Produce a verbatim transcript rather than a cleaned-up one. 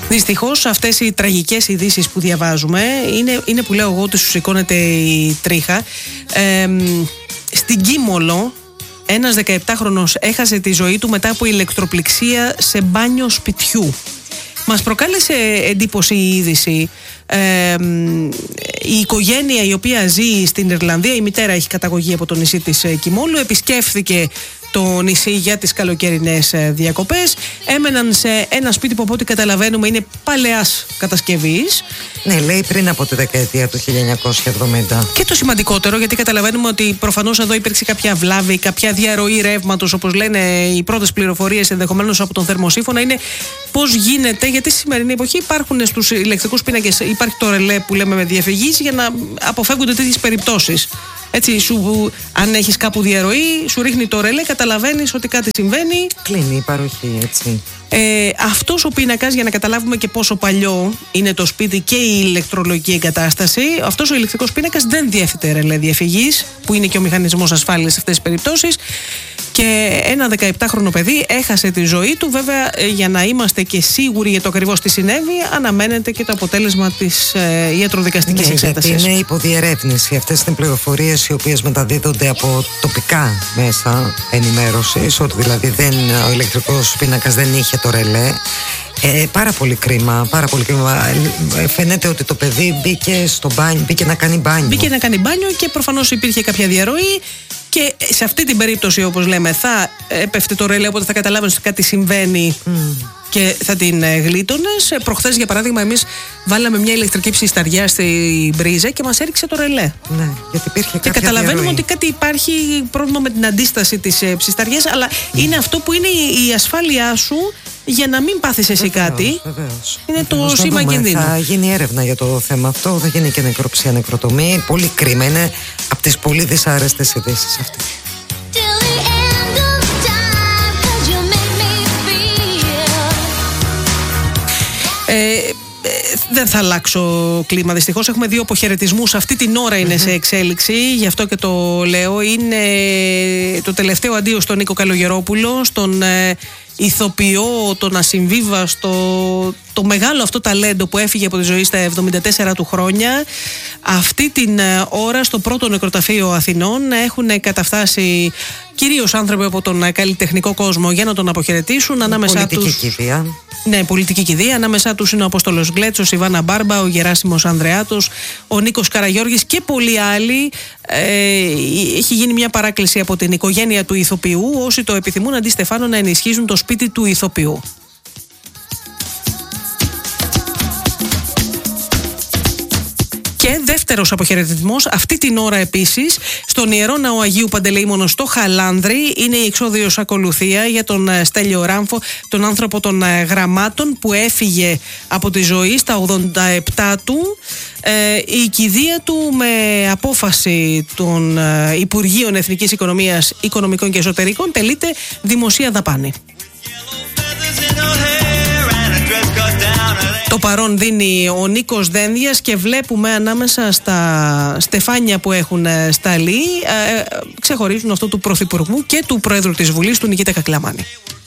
Δυστυχώς αυτές οι τραγικές ειδήσεις που διαβάζουμε είναι, είναι που λέω εγώ ότι σου σηκώνεται η τρίχα. Ε, στην Κίμολο ένας δεκαεπτάχρονος έχασε τη ζωή του μετά από ηλεκτροπληξία σε μπάνιο σπιτιού. Μας προκάλεσε εντύπωση η είδηση. Ε, η οικογένεια η οποία ζει στην Ιρλανδία, η μητέρα έχει καταγωγή από το νησί της Κιμόλου, επισκέφθηκε το νησί για τις καλοκαιρινές διακοπές. Έμεναν σε ένα σπίτι που από ό,τι καταλαβαίνουμε είναι παλαιάς κατασκευής. Ναι, λέει πριν από τη δεκαετία του χίλια εννιακόσια εβδομήντα. Και το σημαντικότερο, γιατί καταλαβαίνουμε ότι προφανώς εδώ υπήρξε κάποια βλάβη, κάποια διαρροή ρεύματος, όπως λένε οι πρώτες πληροφορίες ενδεχομένως από τον θερμοσύφωνα, είναι πώς γίνεται, γιατί στη σημερινή εποχή υπάρχουν στους ηλεκτρικούς πίνακες, υπάρχει το ρελέ που λέμε με διαφυγής για να αποφεύγονται τέτοιες περιπτώσεις. Έτσι, σου, αν έχεις κάπου διαρροή, σου ρίχνει το ρελέ, καταλαβαίνεις ότι κάτι συμβαίνει. Κλείνει η παροχή, έτσι. Ε, αυτός ο πίνακας, για να καταλάβουμε και πόσο παλιό είναι το σπίτι και η ηλεκτρολογική εγκατάσταση, αυτός ο ηλεκτρικός πίνακας δεν διέθετε ρελέ διαφυγής, που είναι και ο μηχανισμός ασφάλειας σε αυτές τις περιπτώσεις. Και ένα δεκαεπτάχρονο παιδί έχασε τη ζωή του. Βέβαια, για να είμαστε και σίγουροι για το ακριβώς τι συνέβη, αναμένεται και το αποτέλεσμα της ε, ιατροδικαστικής ναι, εξέτασης. Γιατί είναι υποδιερεύνηση. Αυτές είναι πληροφορίες οι οποίες μεταδίδονται από τοπικά μέσα ενημέρωσης, ότι δηλαδή δεν, ο ηλεκτρικός πίνακας δεν είχε το ρελέ. Ε, πάρα πολύ κρίμα, πάρα πολύ κρίμα. Ε, φαίνεται ότι το παιδί μπήκε στο μπάνιο, μπήκε να κάνει μπάνιο. Μπήκε να κάνει μπάνιο και προφανώς υπήρχε κάποια διαρροή. Και σε αυτή την περίπτωση, όπως λέμε, θα έπεφτε το ρελέ, οπότε θα καταλάβαινες ότι κάτι συμβαίνει mm. και θα την γλίτωνες. Προχθές, για παράδειγμα, εμείς βάλαμε μια ηλεκτρική ψισταριά στη μπρίζα και μας έριξε το ρελέ. Ναι, γιατί υπήρχε κάποια και καταλαβαίνουμε διαρροή. ότι κάτι υπάρχει πρόβλημα με την αντίσταση της ψισταριάς, αλλά mm. είναι αυτό που είναι η ασφάλειά σου για να μην πάθεις εσύ βεβαίως, κάτι. Βεβαίως. Είναι βεβαίως, το σήμα κινδύνου. Θα γίνει έρευνα για το θέμα αυτό, θα γίνει και νεκροψία, νεκροτομή. Πολύ κρίμα, είναι από τις πολύ δυσάρεστες ειδήσεις αυτές. Ε, δεν θα αλλάξω κλίμα, δυστυχώς. Έχουμε δύο αποχαιρετισμούς. Αυτή την ώρα είναι mm-hmm. σε εξέλιξη, γι' αυτό και το λέω. Είναι το τελευταίο αντίο στον Νίκο Καλογερόπουλο, στον ε, ηθοποιό, τον ασυμβίβαστο, το μεγάλο αυτό ταλέντο που έφυγε από τη ζωή στα εβδομήντα τέσσερα του χρόνια. Αυτή την ώρα στο πρώτο νεκροταφείο Αθηνών έχουν καταφτάσει κυρίως άνθρωποι από τον καλλιτεχνικό κόσμο για να τον αποχαιρετήσουν. Ανάμεσά πολιτική τους, κηδεία. Ναι, πολιτική κηδεία. Ανάμεσά τους είναι ο Απόστολος Γκλέτσος, η Βάνα Μπάρμπα, ο Γεράσιμος Ανδρεάτος, ο Νίκος Καραγιώργης και πολλοί άλλοι. Ε, έχει γίνει μια παράκληση από την οικογένεια του ηθοποιού, όσοι το επιθυμούν, αντί Στεφάνο, να ενισχύσουν το σπίτι του ηθοποιού. Και δεύτερος αποχαιρετισμός, αυτή την ώρα επίσης, στον Ιερό Ναό Αγίου Παντελεήμονο στο Χαλάνδρι, είναι η εξώδιος ακολουθία για τον Στέλιο Ράμφο, τον άνθρωπο των γραμμάτων που έφυγε από τη ζωή στα ογδόντα επτά του. Ε, η κηδεία του, με απόφαση των ε, Υπουργείων Εθνικής Οικονομίας, Οικονομικών και Εσωτερικών, τελείται δημοσία δαπάνη. Το παρόν δίνει ο Νίκος Δένδιας και βλέπουμε ανάμεσα στα στεφάνια που έχουν σταλεί, ε, ξεχωρίζουν αυτό του Πρωθυπουργού και του Πρόεδρου της Βουλής, του Νικήτα Κακλαμάνη.